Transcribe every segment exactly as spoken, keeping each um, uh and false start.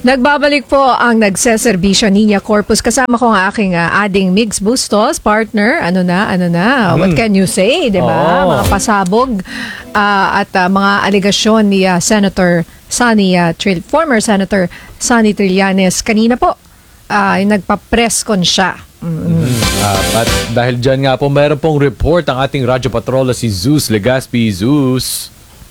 Nagbabalik po ang nagseserbisyo Niña Corpus. Kasama ko ang aking uh, ading Migs Bustos, partner. Ano na, ano na, hmm. what can you say, di ba? Oh. Mga pasabog uh, at uh, mga alegasyon ni uh, Senator Sonny, uh, Trill, former Senator Sonny Trillanes. Kanina po, uh, nagpa-press con siya. Mm-hmm. Uh, at dahil dyan nga po, mayroon pong report ang ating Radyo Patrola si Zeus Legaspi. Zeus.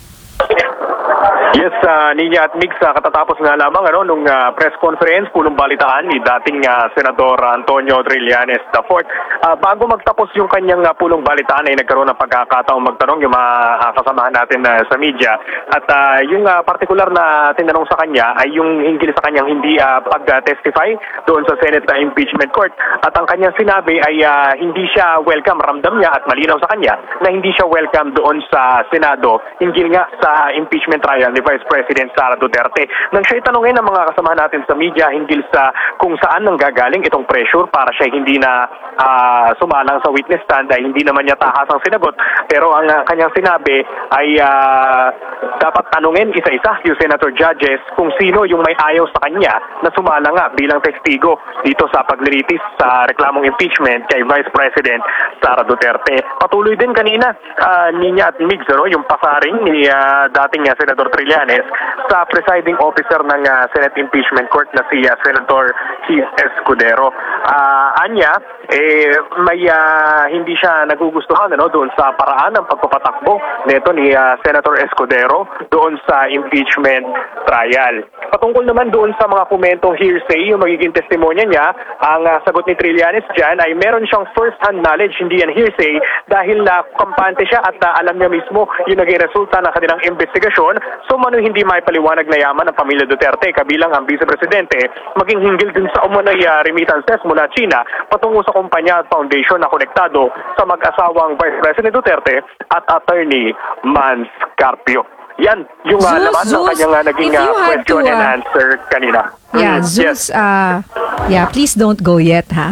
Yes, uh, Niña at Mix, uh, katatapos nga lamang ano, nung uh, press conference, punong balitaan ni dating uh, Senador Antonio Trillanes the fourth. Uh, bago magtapos yung kanyang uh, punong balitaan ay nagkaroon ng pagkakataong magtanong yung mga uh, kasamahan natin uh, sa media. At uh, yung uh, particular na tinanong sa kanya ay yung hinggil sa kanyang hindi uh, pag-testify doon sa Senate uh, Impeachment Court. At ang kanyang sinabi ay uh, hindi siya welcome, ramdam niya at malinaw sa kanya na hindi siya welcome doon sa Senado hinggil nga sa impeachment trial ni Vice President Sara Duterte. Nang siya itanungin ng mga kasamahan natin sa media hinggil sa kung saan nang gagaling itong pressure para siya hindi na uh, sumalang sa witness stand ay hindi naman niya tahasang sinagot. Pero ang uh, kanyang sinabi ay uh, dapat tanungin isa-isa yung senator judges kung sino yung may ayaw sa kanya na sumala nga bilang testigo dito sa paglilitis sa reklamong impeachment kay Vice President Sara Duterte. Patuloy din kanina, uh, Niña at Migs, no, yung pasaring ni uh, dating uh, Senador Trillanes sa presiding officer ng uh, Senate Impeachment Court na si uh, Senator Keith Escudero. Uh, anya, eh, may uh, hindi siya nagugustuhan ano, doon sa paraan ng pagpapatakbo nito ni uh, Senator Escudero doon sa impeachment trial. Patungkol naman doon sa mga komentong hearsay, yung magiging testimonya niya, ang uh, sagot ni Trillanes dyan ay meron siyang first-hand knowledge, hindi yan hearsay, dahil uh, kampante siya at uh, alam niya mismo yung naging resulta ng kanilang investigasyon. So umano hindi may paliwanag na yaman ng pamilya Duterte kabilang ang Vice Presidente maging hinggil din sa umano'y uh, remittances mula China patungo sa kumpanya at foundation na konektado sa mag-asawang Vice President Duterte at Attorney Mans Carpio. Yan, yung uh, Zeus, laman Zeus, ng kanyang uh, naging uh, question to, uh, and answer kanina. Yeah, mm, Zeus, yes. uh, yeah, please don't go yet, ha?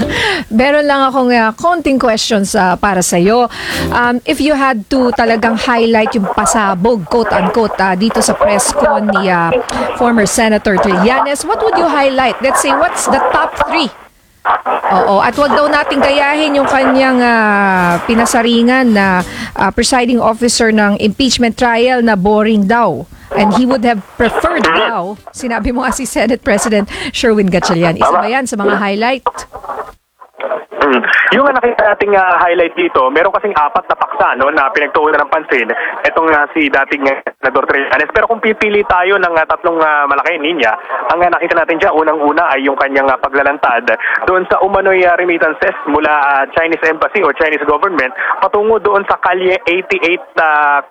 Meron lang akong uh, konting questions uh, para sa'yo. Um, if you had to talagang highlight yung pasabog, quote-unquote, uh, dito sa press con ni uh, former Senator Trillanes, what would you highlight? Let's say, what's the top three? Oo, at wag daw nating gayahin yung kanyang uh, pinasaringan na uh, presiding officer ng impeachment trial na boring daw. And he would have preferred daw, sinabi mo nga si Senate President Sherwin Gatchalian. Isa ba yan sa mga highlight? Mm. Yung uh, nakita nating uh, highlight dito, meron kasing apat na paksa no, na pinagtuunan ng pansin. Itong uh, si dating uh, Senador Trillanes. Pero kung pipili tayo ng uh, tatlong uh, malaki Niña, ang uh, nakita natin dyan, unang-una ay yung kanyang uh, paglalantad doon sa umano'y uh, remittances mula uh, Chinese Embassy o Chinese government patungo doon sa Kalye eighty-eight uh,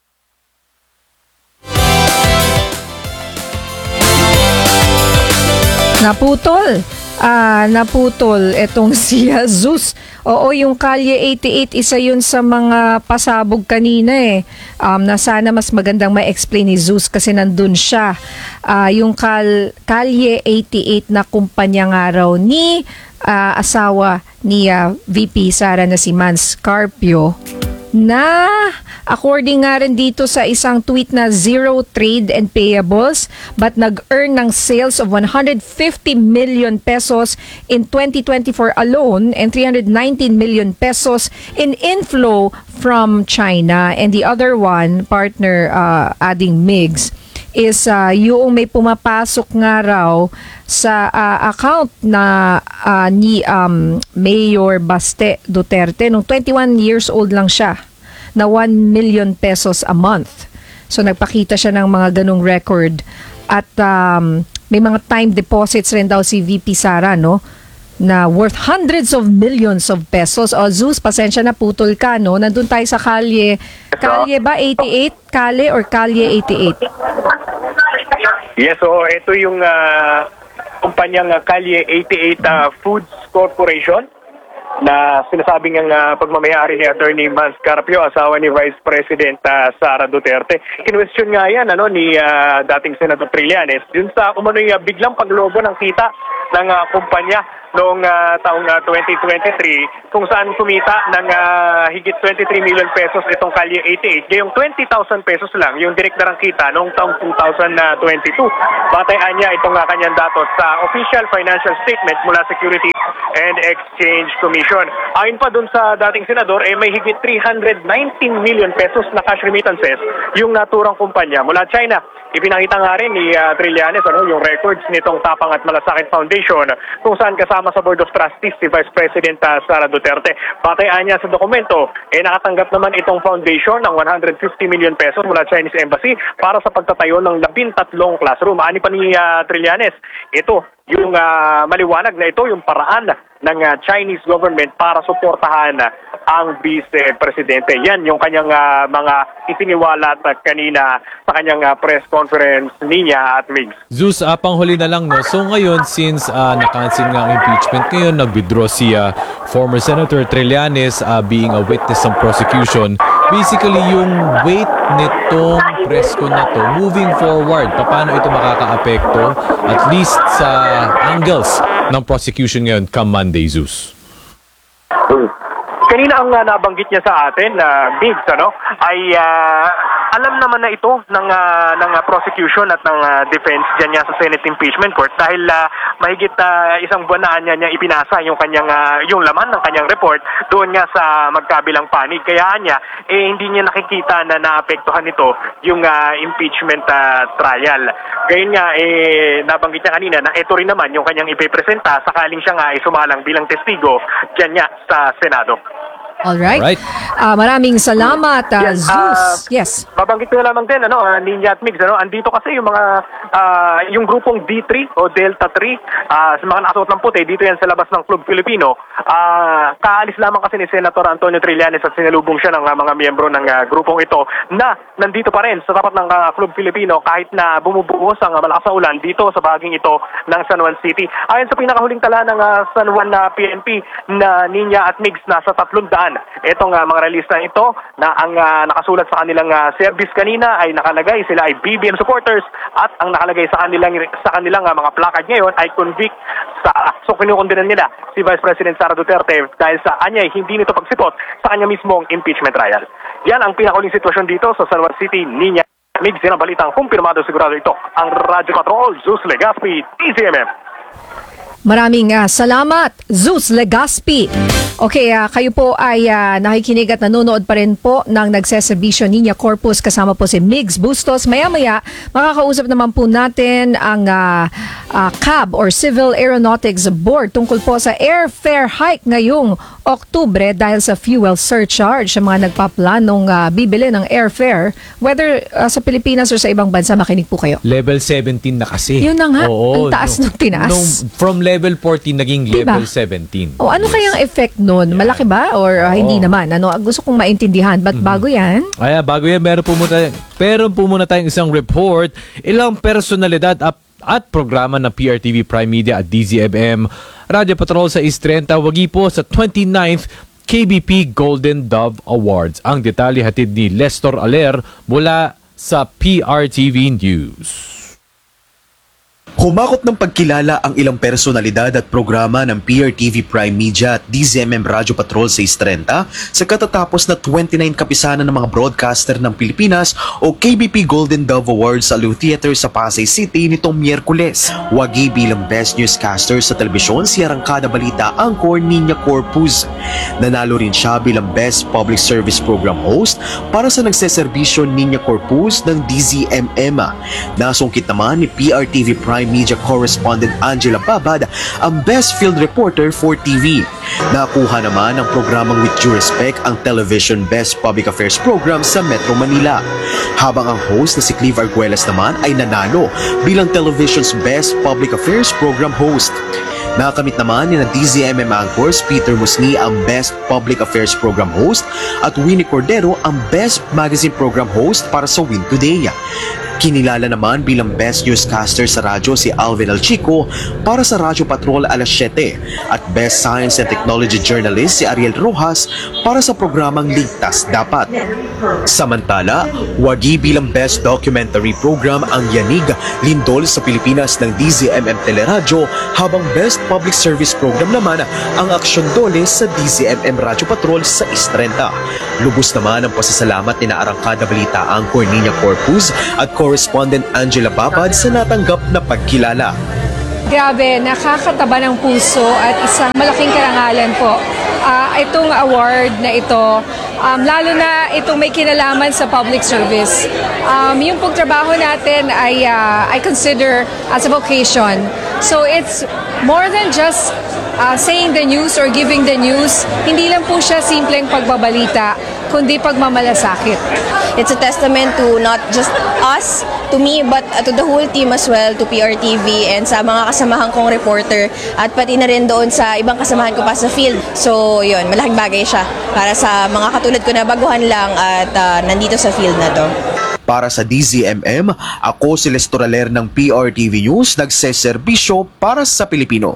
Naputol. Ah, naputol etong si Zeus. Oo, yung Kalye eighty-eight, isa yun sa mga pasabog kanina eh. Um, na sana mas magandang ma-explain ni Zeus kasi nandun siya. Ah, yung Kal Kalye eighty-eight na kumpanya nga raw ni uh, asawa ni uh, V P Sara na si Mans Carpio, na according nga rin dito sa isang tweet na zero trade and payables but nag-earn ng sales of one hundred fifty million pesos in twenty twenty-four alone and three hundred nineteen million pesos in inflow from China. And the other one, partner uh, adding Migs, is uh, yung may pumapasok nga raw sa uh, account na uh, ni um, Mayor Baste Duterte nung twenty-one years old lang siya, na one million pesos a month. So nagpakita siya ng mga ganong record at um, may mga time deposits rin daw si V P Sara, no, na worth hundreds of millions of pesos. O Zeus, pasensya na, putol ka, no? Nandun tayo sa Kalye. Kalye ba eighty-eight? Kale or Kalye eighty-eight? Yes, so ito yung uh, kumpanyang uh, Kalye eighty-eight uh, Foods Corporation na sinasabing ang uh, pagmamayari ni Attorney Mans Carpio, asawa ni Vice President uh, Sara Duterte. Kinwestiyon nga yan ano, ni uh, dating Senator Trillanes dun sa umano'y uh, biglang paglobo ng kita ng uh, kumpanya noong uh, taong uh, twenty twenty-three kung saan kumita ng uh, higit twenty-three million pesos itong Kalye eighty-eight. Gayong twenty thousand pesos lang yung direktarang kita noong taong two thousand twenty-two. Batayan niya itong uh, kanyang datos sa official financial statement mula Securities and Exchange Commission. Ayon pa dun sa dating senador, eh, may higit three hundred nineteen million pesos na cash remittances yung naturang kumpanya mula China. Ipinakita nga rin ni uh, Trillanes ano, yung records nitong Tapang at Malasakit Foundation kung saan kasama sa Board of Trustees si Vice President uh, Sara Duterte. Batayan niya sa dokumento, eh nakatanggap naman itong foundation ng one hundred fifty million pesos mula Chinese Embassy para sa pagtatayo ng labintatlong classroom. Ani pa ni uh, Trillanes, ito yung uh, maliwanag na ito yung paraan ng uh, Chinese government para suportahan uh, ang Vice Presidente. Yan yung kanyang uh, mga isiniwalat uh, kanina sa kanyang uh, press conference niya at Migs. Zeus, uh, panghuli na lang, no? So ngayon, since uh, na-cancel nga ang impeachment, ngayon nag-withdraw si uh, former Senator Trillanes uh, being a witness ng prosecution. Basically, yung weight nitong press con na to, moving forward, paano ito makaka-apekto, at least sa angles ng prosecution ngayon come Monday, Zeus? Kanina ang uh, nabanggit niya sa atin na uh, Biggs ano ay uh, alam naman na ito ng uh, ng uh, prosecution at ng uh, defense diyan niya sa Senate Impeachment Court dahil uh, mahigit uh, isang buwan na niya, niya ipinasa yung kanyang uh, yung laman ng kanyang report doon nga sa magkabilang panig, kaya niya eh hindi niya nakikita na naapektuhan nito yung uh, impeachment uh, trial. Gayon nga eh nabanggit niya kanina na ito rin naman yung kanyang ipepresenta sakaling siya nga ay sumalang bilang testigo diyan niya sa Senado. Alright. Alright. Ah, maraming salamat, uh, Yes, Zeus. uh, yes. Babanggit ko na lamang din, ano, uh, Ninja at Migs, ano, andito kasi yung mga, uh, yung grupong D three o Delta three, uh, sa mga nakasuot ng puti, dito yan sa labas ng Club Filipino. Uh, kaalis lamang kasi ni Senator Antonio Trillanes at sinalubong siya ng uh, mga miyembro ng uh, grupong ito na nandito pa rin sa tapat ng uh, Club Filipino kahit na bumubuhos ang uh, malakas na ulan dito sa bahaging ito ng San Juan City. Ayon sa pinakahuling tala ng uh, San Juan na uh, P N P na Ninja at Migs, nasa tatlong daan itong uh, mga realista ito na ang uh, nakasulat sa kanilang uh, service kanina ay nakalagay sila ay B B M supporters at ang nakalagay sa kanilang sa kanilang uh, mga plakad ngayon ay convict sa so kinukondenan nila si Vice President Sara Duterte dahil sa anyay hindi nito pagsipot sa kanya mismong impeachment trial. Yan ang pinakahuling sitwasyon dito sa San Juan City. Ninya Migs, yan ang balitang kumpirmado sigurado ito ang Radyo Patrol, Zeus Legaspi, T C M M. Maraming uh, salamat, Zeus Legaspi. Okay, uh, kayo po ay uh, nakikinig at nanonood pa rin po ng nagseserbisyo Niña Corpus kasama po si Migs Bustos. Maya-maya, makakausap naman po natin ang uh, uh, C A B or Civil Aeronautics Board tungkol po sa airfare hike ngayong Oktubre dahil sa fuel surcharge sa mga nagpaplanong uh, bibili ng airfare, whether uh, sa Pilipinas or sa ibang bansa. Makinig po kayo. Level seventeen na kasi. Yun na nga, Oo, ang taas no, nung tinaas. Nung from level fourteen naging Diba? level seventeen. O ano Yes. kayang effect nun? Malaki ba or uh, hindi naman? Ano, gusto kong maintindihan. But bago yan, Kaya bago yan, meron po muna, meron po muna tayong isang report. Ilang personalidad at, at programa ng P R T V Prime Media at D Z M M Radyo Patrol sa East Trenta wagi po sa twenty-ninth K B P Golden Dove Awards. Ang detalye hatid ni Lester Aler mula sa P R T V News. Humakot ng pagkilala ang ilang personalidad at programa ng P R T V Prime Media at D Z M M Radyo Patrol sa East Trenta sa katatapos na twenty-nine kapisanan ng mga broadcaster ng Pilipinas o K B P Golden Dove Awards sa Lou Theater sa Pasay City nitong Miyerkules. Wagi bilang Best Newscaster sa telebisyon si Arangkada Balita Anchor Niña Corpus. Nanalo rin siya bilang Best Public Service Program Host para sa nagseserbisyo Niña Corpus ng D Z M M. Nasungkit naman ni P R T V Prime Media Correspondent Angela Babad ang Best Field Reporter for T V. Nakuha naman ang programang With Due Respect ang Television Best Public Affairs Program sa Metro Manila. Habang ang host na si Clive Arguelles naman ay nanalo bilang Television's Best Public Affairs Program Host. Nakamit naman ni na D Z M M anchors Peter Musni ang Best Public Affairs Program Host at Winnie Cordero ang Best Magazine Program Host para sa Win Today. Kinilala naman bilang Best Newscaster sa radyo si Alvin Alchico para sa Radyo Patrol alas siyete at Best Science and Technology Journalist si Ariel Rojas para sa programang Ligtas Dapat. Samantala, wagi bilang Best Documentary Program ang Yanig Lindol sa Pilipinas ng D Z M M Teleradyo, habang Best Public Service Program naman ang Aksyon Dole sa D Z M M Radyo Patrol sa Istrenta. Lubos naman ang pasasalamat ni na Arangkada Balita Anchor Nina Corpus at Correspondent Angela Babad sa natanggap na pagkilala. Grabe, nakakataba ng puso at isang malaking karangalan po. Ah, itong award na ito, um, lalo na itong may kinalaman sa public service. Um, yung pagtrabaho natin ay ah, I consider as a vocation. So it's more than just uh, saying the news or giving the news. Hindi lang po siya simpleng pagbabalita, kundi pagmamalasakit. It's a testament to not just us, to me, but uh, to the whole team as well, to P R T V and sa mga kasamahan kong reporter at pati na rin doon sa ibang kasamahan ko pa sa field. So yun, malaking bagay siya para sa mga katulad ko na baguhan lang at uh, nandito sa field na to. Para sa D Z M M, ako si Lester Aler ng P R T V News, nagseserbisyo para sa Pilipino.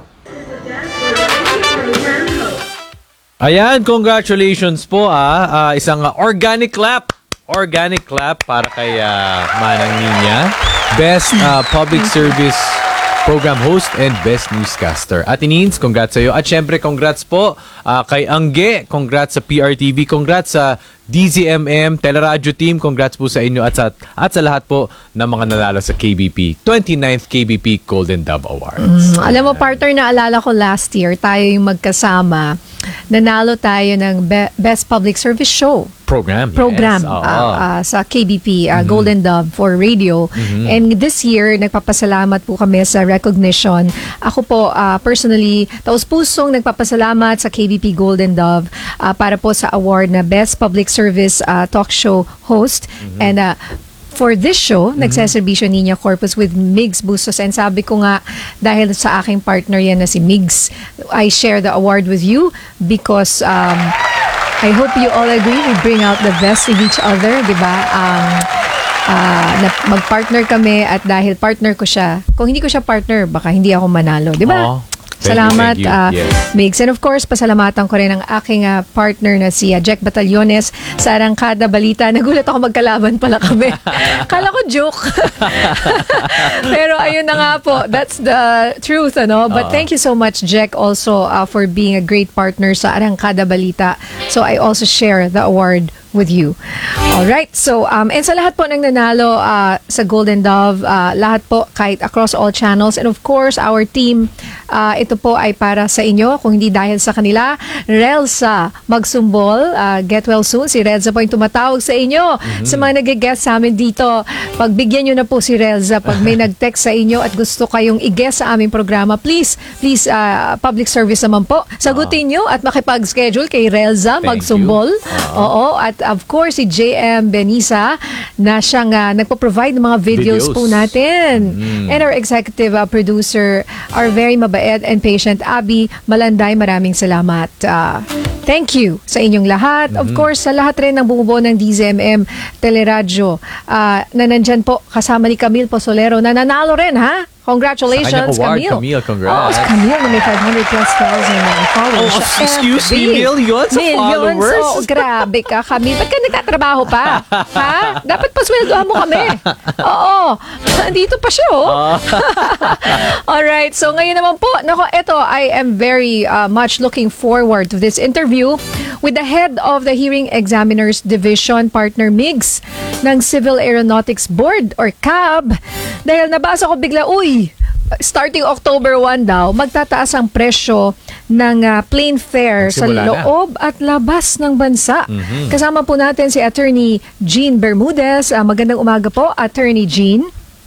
Ayan, congratulations po ah. Ah, isang ah, organic clap. Organic clap para kay ah, Manang Ninya. Best ah, Public Service Program Host and Best Newscaster. Ate Nins, congrats sa iyo. At syempre, congrats po ah, kay Angge. Congrats sa P R T V. Congrats sa D Z M M, Teleradyo Team. Congrats po sa inyo at sa, at sa lahat po ng mga nanalo sa K B P. twenty-ninth K B P Golden Dove Awards. Mm, alam mo, partner, naalala ko last year, tayo yung magkasama. Nanalo tayo ng Be- Best Public Service Show. Program. Program Yes. Oo. uh, uh, sa K B P, uh, Golden Dove for radio. And this year, nagpapasalamat po kami sa recognition. Ako po, uh, personally, taus-pusong nagpapasalamat sa K B P Golden Dove uh, para po sa award na Best Public Service uh, Talk Show Host. And uh, for this show, mm-hmm. nagseserbisyo Nina Corpus with Migs Bustos. And sabi ko nga, dahil sa aking partner yan na si Migs, I share the award with you because um, I hope you all agree we bring out the best in each other, di ba? Um, uh, na mag-partner kami at dahil partner ko siya, kung hindi ko siya partner, baka hindi ako manalo, di ba? Oh. Thank Salamat, you, thank you. uh, Yes. Migs. And of course, pasalamatan ko rin ang aking uh, partner na si uh, Jack Batallones sa Arangkada Balita. Nagulat ako magkalaban pala kami. Kala ko joke. Pero ayun na nga po, that's the truth, ano? But Uh-oh. thank you so much, Jack, also uh, for being a great partner sa Arangkada Balita. So I also share the award with you. All right. So, um, and sa lahat po ng nanalo uh, sa Golden Dove, uh, lahat po kahit across all channels. And of course, our team, uh, ito po ay para sa inyo. Kung hindi dahil sa kanila, Relsa Magsumbol, uh, get well soon. Si Relsa po yung tumatawag sa inyo. Mm-hmm. Sa mga nag-guest sa amin dito, pagbigyan nyo na po si Relsa pag may nag-text sa inyo at gusto kayong i-guest sa aming programa. Please, please, uh, public service naman po. Sagutin nyo at makipag-schedule kay Relsa Thank Magsumbol. you. Oo, at of course, si J M Benisa na siyang uh, nagpo-provide ng mga videos, Videos. po natin. Mm. And our executive uh, producer, our very mabait and patient Abby Malanday, maraming salamat. Uh, thank you sa inyong lahat. Of course, sa lahat rin ng bumubuo ng D Z M M Teleradyo uh, na nandyan po kasama ni Camille Posolero na nanalo rin, ha? Congratulations, Sa kanyang award, Camille. Camille, congrats. Oo, si Camille na may five hundred plus thousand followers. Oh, sa excuse F B. me, millions of followers? Oo, grabe ka, Camille. Ba't ka nagtatrabaho pa? Ha? Dapat pasweldohan mo kami. Oo. Dito pa siya, oh. Alright, so ngayon naman po, nako, eto, I am very uh, much looking forward to this interview with the head of the Hearing Examiners Division, partner Migs, ng Civil Aeronautics Board or C A B. Dahil nabasa ko bigla, uy, starting October first daw, magtataas ang presyo ng uh, plane fare sa Nagsimula na. loob at labas ng bansa. Mhm. Kasama po natin si Attorney Jean Bermudez. Uh, magandang umaga po, Attorney Jean.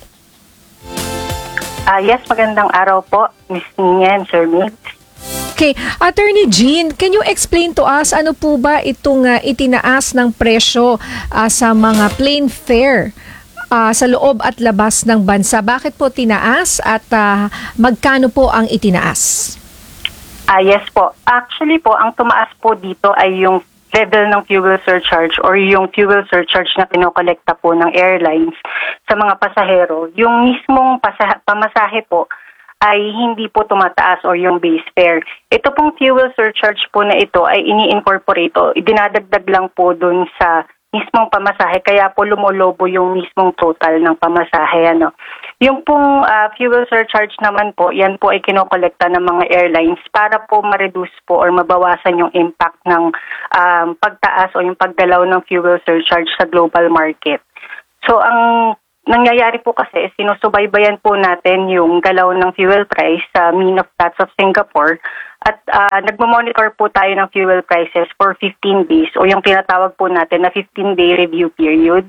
Ah, yes, magandang araw po, Miss Nina and Sir Migs. Okay, Attorney Jean, can you explain to us ano po ba itong uh, itinaas ng presyo uh, sa mga plane fare uh, sa loob at labas ng bansa? Bakit po tinaas at uh, magkano po ang itinaas? Ah, yes po. Actually po, ang tumaas po dito ay yung level ng fuel surcharge or yung fuel surcharge na kinokolekta po ng airlines sa mga pasahero, yung mismong pasa- pamasahe po ay hindi po tumataas or yung base fare. Ito pong fuel surcharge po na ito ay ini-incorporate o dinadagdag lang po dun sa mismong pamasahe, kaya po lumolobo yung mismong total ng pamasahe. Ano. Yung pong uh, fuel surcharge naman po, yan po ay kinokolekta ng mga airlines para po ma-reduce po or mabawasan yung impact ng um, pagtaas o yung pagdalaw ng fuel surcharge sa global market. So ang nangyayari po kasi, sinusubaybayan po natin yung galaw ng fuel price sa mean of Platts of Singapore at uh, nagmo-monitor po tayo ng fuel prices for fifteen days o yung tinatawag po natin na fifteen-day review period.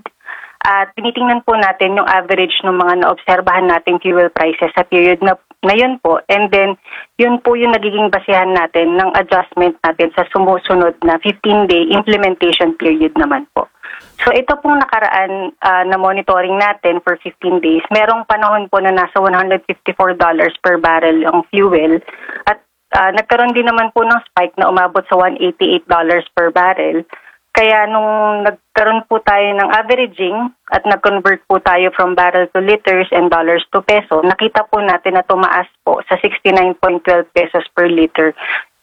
At tinitingnan po natin yung average ng mga naobserbahan nating fuel prices sa period na, na yun po. And then, yun po yung nagiging basihan natin ng adjustment natin sa sumusunod na fifteen-day implementation period naman po. So ito pong nakaraan uh, na monitoring natin for fifteen days, merong panahon po na nasa one hundred fifty-four dollars per barrel ang fuel at uh, nagkaroon din naman po ng spike na umabot sa one hundred eighty-eight dollars per barrel. Kaya nung nagkaroon po tayo ng averaging at nag-convert po tayo from barrel to liters and dollars to peso, nakita po natin na tumaas po sa sixty-nine point one two pesos per liter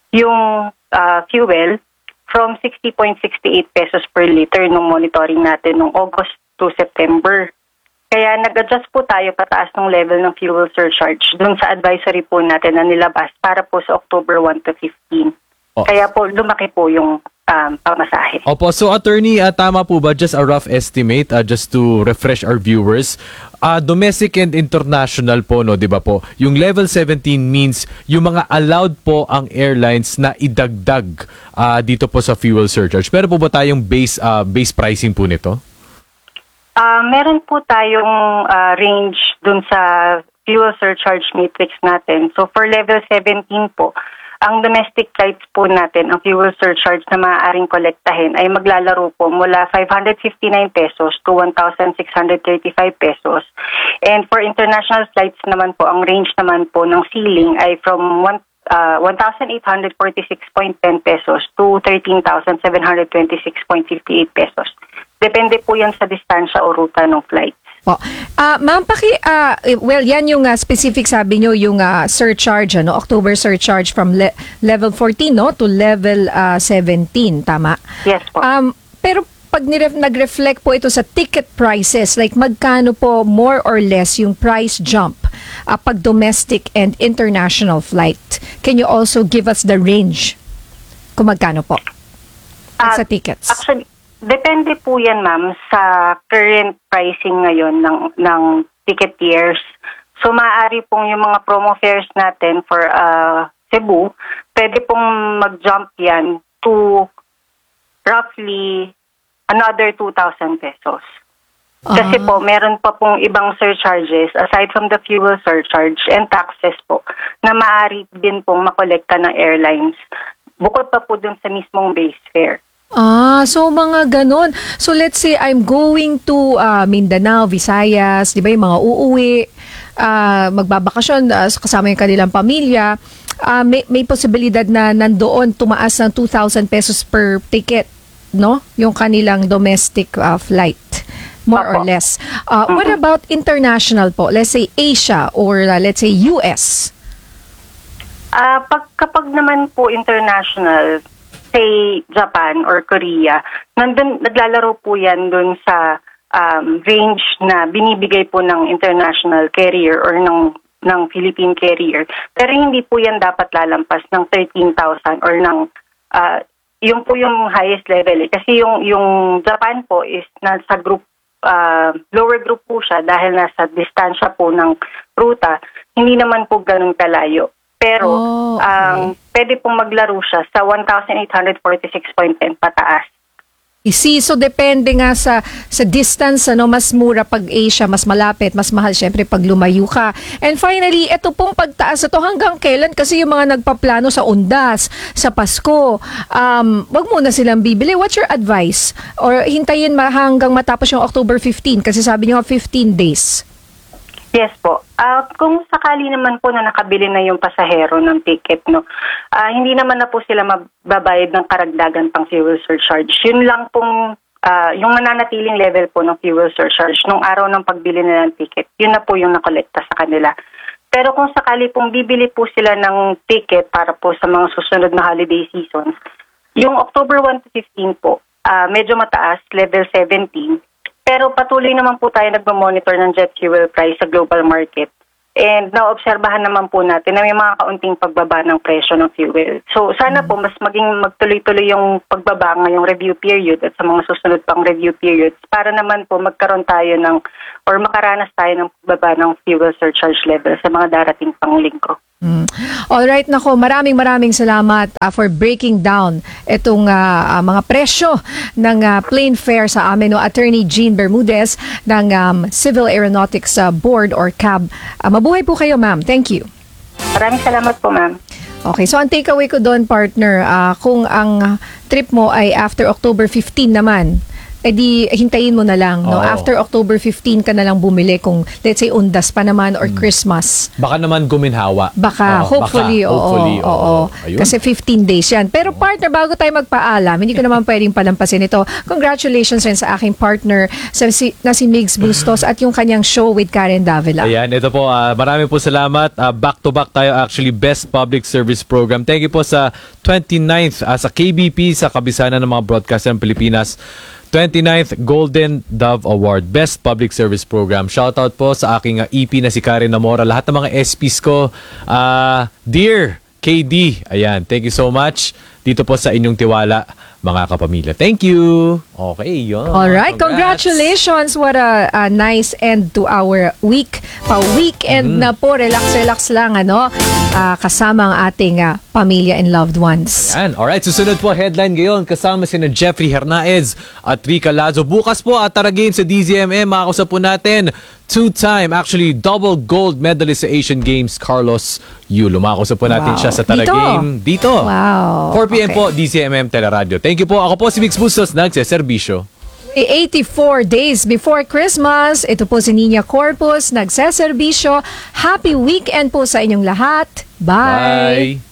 yung uh, fuel from sixty point six eight pesos per liter nung monitoring natin nung August to September. Kaya nag-adjust po tayo pataas ng level ng fuel surcharge dun sa advisory po natin na nilabas para po sa October one to fifteen. Oh. Kaya po lumaki po yung um, pamasahe. Opo, so attorney, uh, tama po ba, just a rough estimate, uh, just to refresh our viewers, uh, domestic and international po, no, di ba po, yung level seventeen means yung mga allowed po ang airlines na idagdag uh, dito po sa fuel surcharge. Pero po ba tayong base, uh, base pricing po nito? Uh, meron po tayong uh, range dun sa fuel surcharge matrix natin. So for level seventeen po, ang domestic flights po natin, ang fuel surcharge na maaaring kolektahin ay maglalaro po mula five hundred fifty-nine pesos to one thousand six hundred thirty-five pesos. And for international flights naman po, ang range naman po ng ceiling ay from one, uh, one thousand eight hundred forty-six point one zero pesos to thirteen thousand seven hundred twenty-six point five eight pesos. Depende po yan sa distansya o ruta ng flight. Po. Ah, ma'am, paki ah, well, yan yung ah, specific sabi nyo, yung ah, surcharge, ano, October surcharge from le- level fourteen, no, to level ah, seventeen, tama? Yes po. Um, pero pag niref- nag-reflect po ito sa ticket prices, like magkano po more or less yung price jump ah, pag domestic and international flight? Can you also give us the range kung magkano po Ah, sa tickets? Actually, depende po yan, ma'am, sa current pricing ngayon ng, ng ticket years. So, maaari pong yung mga promo fares natin for uh, Cebu, pwede pong mag-jump yan to roughly another two thousand pesos. Kasi po, meron pa pong ibang surcharges aside from the fuel surcharge and taxes po na maaari din pong makolekta ng airlines. Bukod pa po dun sa mismong base fare. Ah, so mga ganon. So let's say I'm going to uh, Mindanao, Visayas, di ba yung mga uuwi, uh, magbabakasyon uh, kasama yung kanilang pamilya, uh, may, may posibilidad na nandoon tumaas ng two thousand pesos per ticket, no? Yung kanilang domestic uh, flight, more or Opo. less. Uh, what about international po? Let's say Asia or uh, let's say U S? Ah, pag kapag naman po international, say Japan or Korea, nandun, naglalaro po yan dun sa um, range na binibigay po ng international carrier or ng ng Philippine carrier. Pero hindi po yan dapat lalampas ng thirteen thousand or ng uh, yung po yung highest level. Eh. Kasi yung yung Japan po is nasa group uh, lower group po siya dahil nasa distansya po ng ruta. Hindi naman po ganun kalayo. Pero Oh, okay. ang pwede pong maglaro siya sa one thousand eight hundred forty-six point one zero pataas. Isi, so depende nga sa sa distance, ano, mas mura pag Asia, mas malapit, mas mahal syempre pag lumayo ka. And finally, ito pong pagtaas ito hanggang kailan? Kasi yung mga nagpaplano sa Undas, sa Pasko, um, wag muna silang bibili. What's your advice? Or hintayin ma- hanggang matapos yung October fifteenth kasi sabi niyo fifteen days. Yes po. Ah, kung sakali naman po na nakabili na yung pasahero ng ticket, no, ah, hindi naman na po sila mababayad ng karagdagan pang fuel surcharge. Yun lang pong ah, yung mananatiling level po ng fuel surcharge nung araw ng pagbili nila ng ticket, yun na po yung nakolekta sa kanila. Pero kung sakali pong bibili po sila ng ticket para po sa mga susunod na holiday seasons, yung October one to fifteen po, ah, medyo mataas, level seventeen. Pero patuloy naman po tayo nagmamonitor ng jet fuel price sa global market. And naobserbahan naman po natin na may mga kaunting pagbaba ng presyo ng fuel. So sana po mas maging magtuloy-tuloy yung pagbaba ngayong review period at sa mga susunod pang review periods para naman po magkaroon tayo ng or makaranas tayo ng pagbaba ng fuel surcharge level sa mga darating pang linggo. Mm. Alright, nako, maraming maraming salamat uh, for breaking down itong uh, uh, mga presyo ng uh, plane fare sa amin, no? Attorney Jean Bermudez ng um, Civil Aeronautics uh, Board or C A B. Uh, mabuhay po kayo, ma'am. Thank you. Maraming salamat po, ma'am. Okay, so ang takeaway ko doon, partner, uh, kung ang trip mo ay after October fifteen naman, eh di hintayin mo na lang, no? Oo. After October fifteen ka na lang bumili kung let's say undas pa naman or Christmas. Baka naman guminhawa. Baka, Oo, hopefully, baka, oo, hopefully, oo, oo. Ayun. Kasi fifteen days yan. Pero partner, bago tayo magpaalam, hindi ko naman pwedeng palampasin ito. Congratulations rin sa aking partner sa, si, na si Migs Bustos at yung kanyang show with Karen Davila. Ayan, ito po, ah, marami po salamat. Ah, back-to-back tayo actually, Best Public Service Program. Thank you po sa twenty-ninth, ah, sa K B P, sa kabisanan ng mga broadcaster ng Pilipinas. twenty-ninth Golden Dove Award, Best Public Service Program. Shoutout po sa aking uh, E P na si Karen Namora, lahat ng mga S Ps ko. Uh, dear K D, ayan, thank you so much dito po sa inyong tiwala, mga kapamilya. Thank you. Okay, yun. All right, Congrats. congratulations. What a, a nice end to our week. Pa-weekend na po, relax-relax lang, ano, ah, kasama ang ating ah, pamilya and loved ones. Yan. Alright, susunod po headline ngayon kasama sina Jeffrey Hernaez at Rica Lazo. Bukas po at tara game sa D Z M M, makakusap po natin two-time, actually double gold medalist sa Asian Games, Carlos Yulo. Makakusap po natin Wow. siya sa tara Dito? game dito. Wow. four p m Okay. po, D Z M M Teleradio. Thank you po. Ako po si Mix Bustos, nagseserbisyo. eighty-four days before Christmas, ito po si Nina Corpus, nagseserbisyo. Happy weekend po sa inyong lahat. Bye! Bye.